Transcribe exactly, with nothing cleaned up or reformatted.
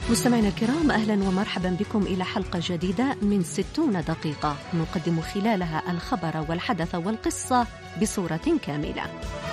مستمعينا الكرام، أهلا ومرحبا بكم إلى حلقة جديدة من ستون دقيقة نقدم خلالها الخبر والحدث والقصة بصورة كاملة.